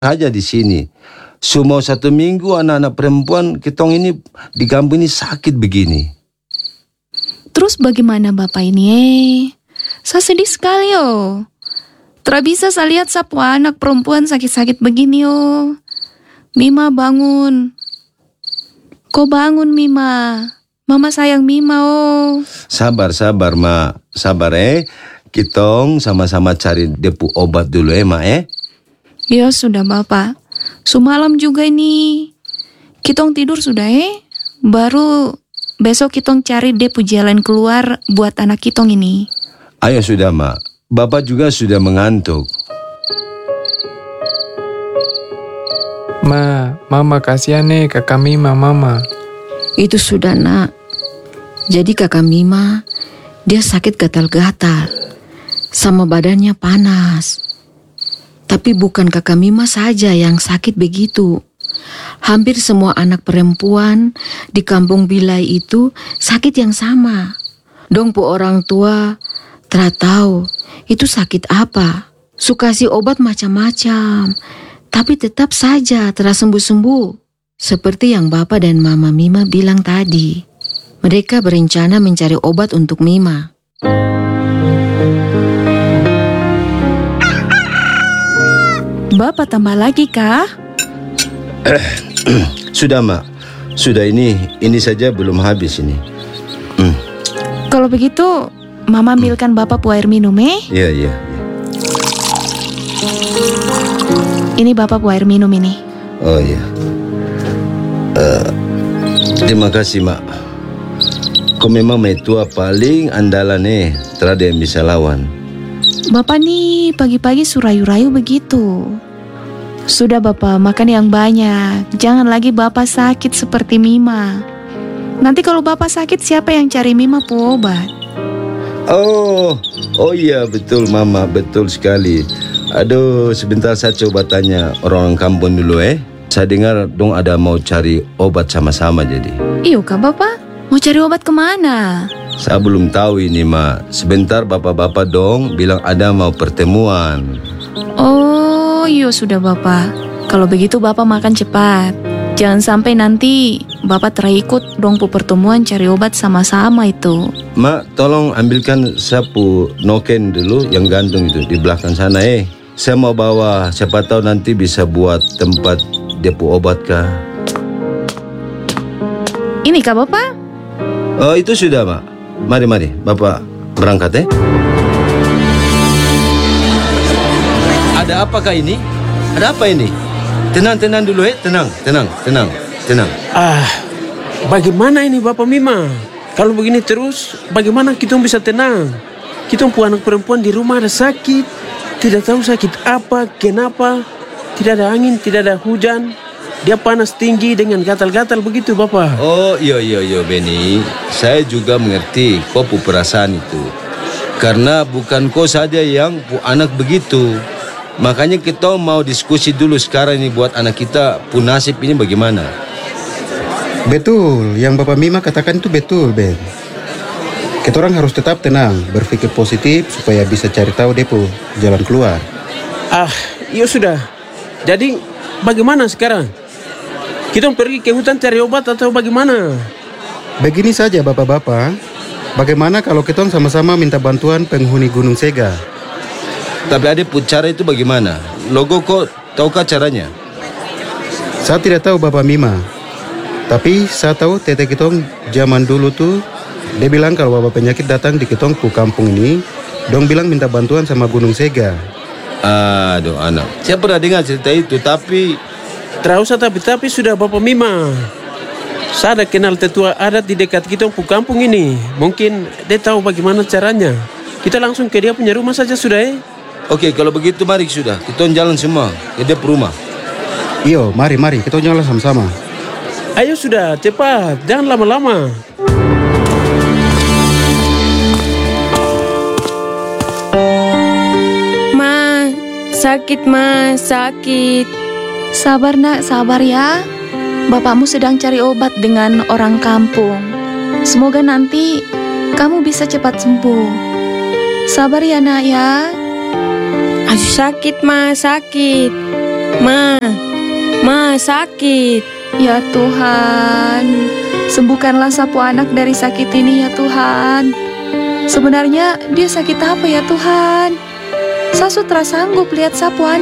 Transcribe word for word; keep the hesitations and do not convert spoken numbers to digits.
aja di sini. Semua satu minggu anak-anak perempuan kitong ini di kampung ini sakit begini. Terus bagaimana Bapak ini eh? Saya sedih sekali oh. Tidak bisa saya lihat sapu anak perempuan sakit-sakit begini oh. Mima bangun. Kok bangun Mima? Mama sayang Mima oh. Sabar, sabar Ma. Sabar eh. Kitong sama-sama cari depu obat dulu eh Ma eh. Ya sudah Bapak. Semalam juga ini. Kitong tidur sudah eh. Baru besok kitong cari depu jalan keluar buat anak kitong ini. Ayo sudah Ma. Bapak juga sudah mengantuk. Ma, Mama kasihan nih kakak Mima Mama. Itu sudah nak. Jadi kakak Mima, dia sakit gatal-gatal. Sama badannya panas. Tapi bukan kakak Mima saja yang sakit begitu. Hampir semua anak perempuan di kampung Bilai itu sakit yang sama. Dong pu orang tua tidak tahu itu sakit apa. Suka kasih obat macam-macam. Tapi tetap saja tidak sembuh-sembuh. Seperti yang Bapak dan Mama Mima bilang tadi. Mereka berencana mencari obat untuk Mima. Bapak tambah lagi kah? Eh, sudah Mak. Sudah ini, ini saja belum habis ini. Hmm. Kalau begitu, Mama ambilkan Bapak pu air minum eh? Iya, iya. Ini Bapak pu air minum ini. Oh iya. Uh, terima kasih Mak. Kau memang metua paling andalan eh. Tidak ada yang bisa lawan. Bapak nih pagi-pagi surayu-rayu begitu. Sudah Bapak makan yang banyak. Jangan lagi Bapak sakit seperti Mima. Nanti kalau Bapak sakit siapa yang cari Mima pu obat? Oh, oh iya betul Mama, betul sekali. Aduh, sebentar saya coba tanya orang kampung dulu eh. Saya dengar dong ada mau cari obat sama-sama jadi. Iya kah Bapak? Mau cari obat kemana? Saya belum tahu ini Ma. Sebentar bapak-bapak dong bilang ada mau pertemuan. Oh iya sudah Bapak. Kalau begitu Bapak makan cepat. Jangan sampai nanti Bapak terikut dong pu pertemuan cari obat sama-sama itu. Ma, tolong ambilkan sapu noken dulu yang gantung itu di belakang sana eh. Saya mau bawa, siapa tahu nanti bisa buat tempat depo obat kah. Ini kah Bapak? Oh itu sudah Mak. Mari, mari, Bapak berangkat eh. Ada apakah ini? Ada apa ini? Tenang, tenang dulu eh, tenang, tenang, tenang, tenang. Ah, bagaimana ini Bapak Mima? Kalau begini terus, bagaimana kita bisa tenang? Kita pu anak perempuan di rumah ada sakit, tidak tahu sakit apa, kenapa, tidak ada angin, tidak ada hujan. Dia panas tinggi dengan gatal-gatal begitu Bapak. Oh iya iya iya Benny, saya juga mengerti kau pu perasaan itu. Karena bukan kau saja yang pu anak begitu. Makanya kita mau diskusi dulu sekarang ini buat anak kita pu nasib ini bagaimana. Betul, yang Bapak Mima katakan itu betul Ben. Kita orang harus tetap tenang, berpikir positif supaya bisa cari tahu depo jalan keluar. Ah, iya sudah. Jadi bagaimana sekarang? Kita pergi ke hutan cari obat atau bagaimana? Begini saja bapak-bapak, bagaimana kalau kita sama-sama minta bantuan penghuni Gunung Sega? Tapi ada pun cara itu bagaimana? Logo kok tahukah caranya? Saya tidak tahu Bapak Mima. Tapi saya tahu tete kitong zaman dulu tuh, dia bilang kalau bapak penyakit datang di kitong ke kampung ini, dong bilang minta bantuan sama Gunung Sega. Aduh anak, saya pernah dengar cerita itu tapi... Tidak usah tapi-tapi sudah Bapak Mima. Saya ada kenal tetua adat di dekat kita pu kampung ini. Mungkin dia tahu bagaimana caranya. Kita langsung ke dia punya rumah saja sudah eh. Oke, kalau begitu mari sudah. Kita jalan semua ke dia rumah. Iyo, mari, mari. Kita jalan sama-sama. Ayo sudah, cepat. Jangan lama-lama. Ma, sakit ma, sakit. Sabar nak, sabar ya. Bapakmu sedang cari obat dengan orang kampung. Semoga nanti kamu bisa cepat sembuh. Sabar ya nak ya. Aduh sakit ma, sakit. Ma, ma sakit. Ya Tuhan, sembuhkanlah sapu anak dari sakit ini ya Tuhan. Sebenarnya dia sakit apa ya Tuhan? Saya sudah sanggup lihat sapu anak